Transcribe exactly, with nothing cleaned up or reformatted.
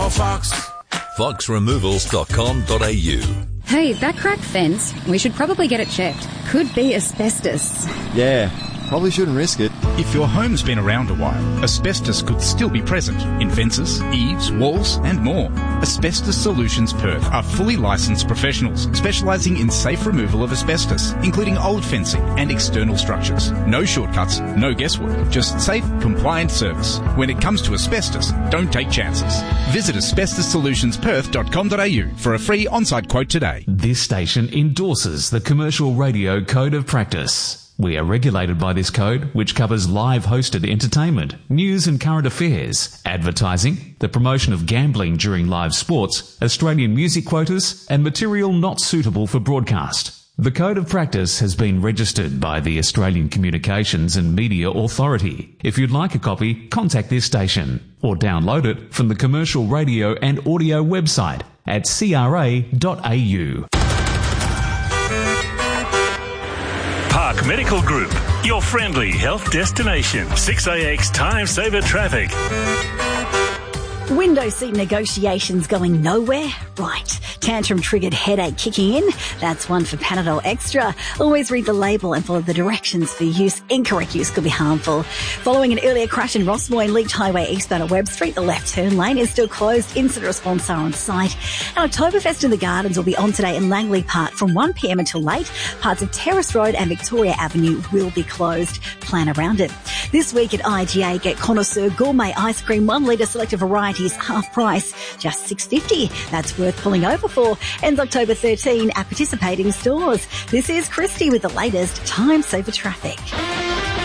Fox. fox removals dot com dot a u. Hey, that cracked fence, we should probably get it checked. Could be asbestos. Yeah, probably shouldn't risk it. If your home's been around a while, asbestos could still be present in fences, eaves, walls and more. Asbestos Solutions Perth are fully licensed professionals specialising in safe removal of asbestos, including old fencing and external structures. No shortcuts, no guesswork, just safe, compliant service. When it comes to asbestos, don't take chances. Visit asbestos solutions perth dot com dot a u for a free on-site quote today. This station endorses the Commercial Radio Code of Practice. We are regulated by this code, which covers live hosted entertainment, news and current affairs, advertising, the promotion of gambling during live sports, Australian music quotas, and material not suitable for broadcast. The Code of Practice has been registered by the Australian Communications and Media Authority. If you'd like a copy, contact this station or download it from the Commercial Radio and Audio website at c r a dot a u. Park Medical Group, your friendly health destination. six A X Time Saver Traffic. Window seat negotiations going nowhere? Right. Tantrum-triggered headache kicking in? That's one for Panadol Extra. Always read the label and follow the directions for use. Incorrect use could be harmful. Following an earlier crash in Rossmoyne, Leach Highway eastbound at Webb Street, the left turn lane is still closed. Incident response are on site. And Oktoberfest in the Gardens will be on today in Langley Park from one p m until late. Parts of Terrace Road and Victoria Avenue will be closed. Plan around it. This week at I G A, get Connoisseur Gourmet Ice Cream, one litre selected varieties, half price, just six dollars fifty. That's worth pulling over for. Ends October thirteenth at participating stores. This is Christy with the latest Time Saver Traffic.